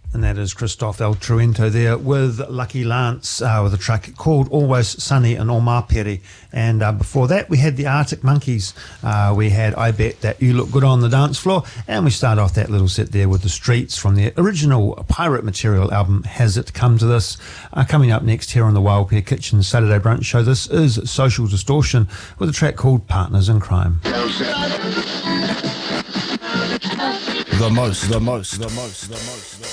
And that is Christophe El Truento there with Lucky Lance with a track called Always Sunny in Omapere. And before that, we had the Arctic Monkeys. We had I Bet That You Look Good on the Dance Floor. And we start off that little set there with The Streets from their original Pirate Material album, Has It Come to This? Coming up next here on the Wild Pear Kitchen Saturday Brunch Show, this is Social Distortion with a track called Partners in Crime. The most.